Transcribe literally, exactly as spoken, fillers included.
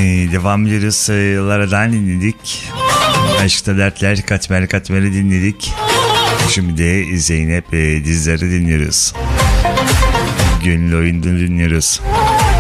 devam ediyoruz. Lara'dan dinledik. Aşkta Dertler Katmer Katmer'i dinledik. Şimdi de Zeynep e, Dizdar'ı dinliyoruz. Gönül Oyun'unu dinliyoruz.